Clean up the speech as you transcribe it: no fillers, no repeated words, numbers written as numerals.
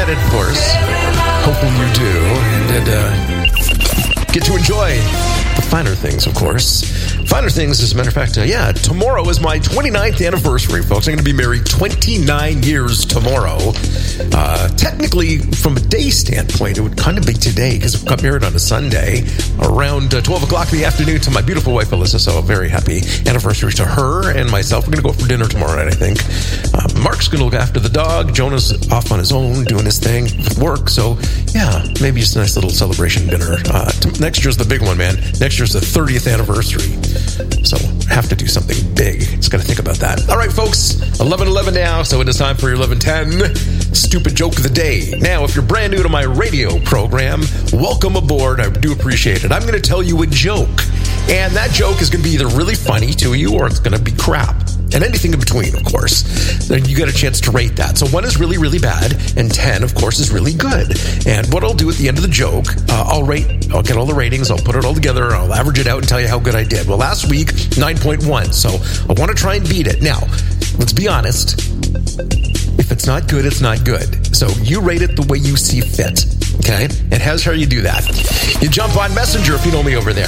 get it, of course. Hopefully you do. And get to enjoy the finer things, of course. Finer things, as a matter of fact, tomorrow is my 29th anniversary, folks. I'm going to be married 29 years tomorrow. Technically, from a day standpoint, it would kind of be today because we got married on a Sunday around 12 o'clock in the afternoon to my beautiful wife, Alyssa. So a very happy anniversary to her and myself. We're going to go for dinner tomorrow night, I think. Mark's going to look after the dog. Jonah's off on his own doing his thing with work. So, maybe just a nice little celebration dinner. Next year's the big one, man. Next year's the 30th anniversary. So, have to do something big. Just got to think about that. All right, folks. 11:11 now, so it is time for your 11:10 Stupid Joke of the Day. Now, if you're brand new to my radio program, welcome aboard. I do appreciate it. I'm going to tell you a joke. And that joke is going to be either really funny to you or it's going to be crap. And anything in between, of course. Then you get a chance to rate that. So 1 is really, really bad, and 10, of course, is really good. And what I'll do at the end of the joke, I'll get all the ratings, I'll put it all together, I'll average it out and tell you how good I did. Well, last week, 9.1, so I want to try and beat it. Now, let's be honest. If it's not good, it's not good. So you rate it the way you see fit, okay? And here's how you do that. You jump on Messenger if you know me over there.